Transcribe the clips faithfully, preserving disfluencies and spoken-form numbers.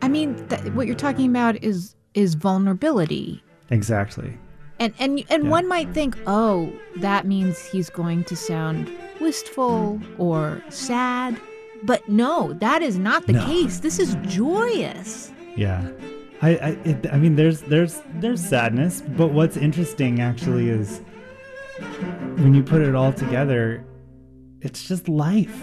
I mean, th- what you're talking about is is vulnerability. Exactly. And and and Yeah. one might think, "Oh, that means he's going to sound wistful or sad." But no, that is not the No. case. This is joyous. Yeah. I I, it, I mean there's there's there's sadness, but what's interesting actually is when you put it all together, it's just life.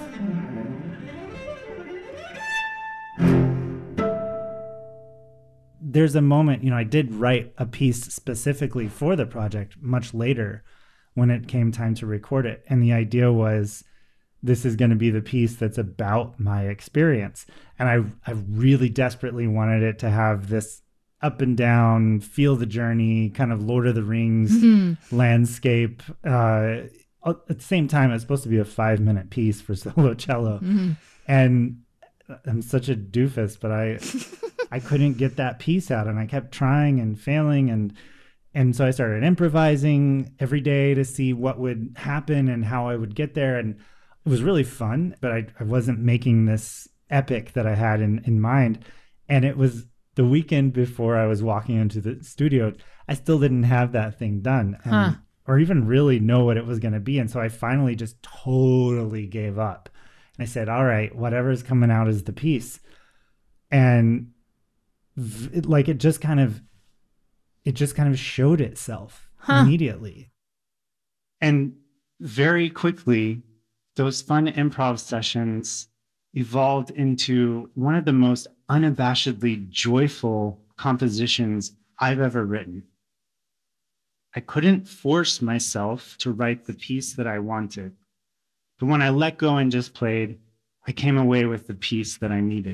There's a moment, you know, I did write a piece specifically for the project much later when it came time to record it. And the idea was this is going to be the piece that's about my experience. And I, I really desperately wanted it to have this up and down, feel the journey, kind of Lord of the Rings mm-hmm. landscape. Uh, at the same time, it's supposed to be a five minute piece for solo cello. Mm-hmm. And I'm such a doofus, but I I couldn't get that piece out, and I kept trying and failing, and and so I started improvising every day to see what would happen and how I would get there, and it was really fun, but I, I wasn't making this epic that I had in, in mind. And it was the weekend before I was walking into the studio, I still didn't have that thing done and, huh. or even really know what it was going to be. And so I finally just totally gave up. And I said, all right, whatever's coming out is the piece. And it, like, it just kind of, it just kind of showed itself huh. immediately. And very quickly, those fun improv sessions evolved into one of the most unabashedly joyful compositions I've ever written. I couldn't force myself to write the piece that I wanted. But when I let go and just played, I came away with the piece that I needed.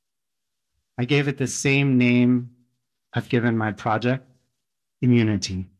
I gave it the same name I've given my project, Immunity.